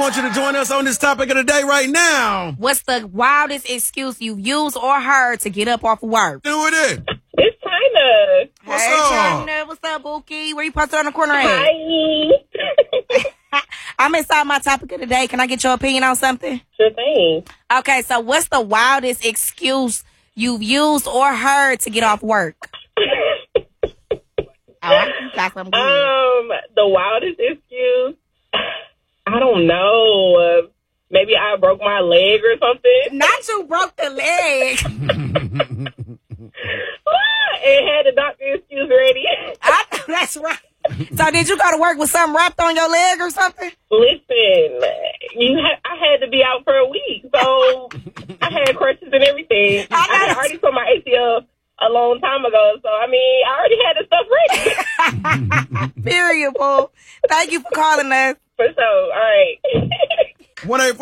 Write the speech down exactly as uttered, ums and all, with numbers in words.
want you to join us on this topic of the day right now. What's the wildest excuse you've used or heard to get up off of work? Do it. It's China. What's hey, up? China. What's up, Bookie? Where you posted on the corner at? Hi. I'm inside my topic of the day. Can I get your opinion on something? Sure thing. Okay, so what's the wildest excuse you've used or heard to get off work? Oh, I got some good. Um, the wildest excuse, I don't know. Uh, maybe I broke my leg or something. Not you broke the leg. And had the doctor excuse ready. I, that's right. So did you go to work with something wrapped on your leg or something? Listen, you ha- I had to be out for a week, so I had crutches and everything. I, I had already put my A C L a long time ago, so I mean, I already had the stuff ready. Period, boo. Thank you for calling us. For sure. All right. one eight